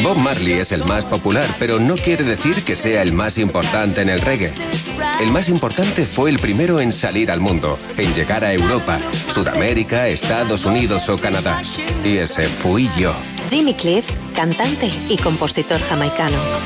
Bob Marley es el más popular, pero no quiere decir que sea el más importante en el reggae. El más importante fue el primero en salir al mundo, en llegar a Europa, Sudamérica, Estados Unidos o Canadá. Y ese fui yo. Jimmy Cliff, cantante y compositor jamaicano.